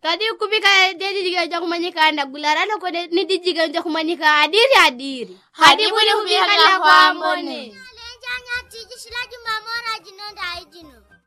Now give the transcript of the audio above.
Tadi kubika dedi diga jakumanyika anda gularana ko ni dijiga jakumanyika adiri. Hadi buli kubika la kwa mbone. Lenjanya tiji silaju mamora jino da ijino.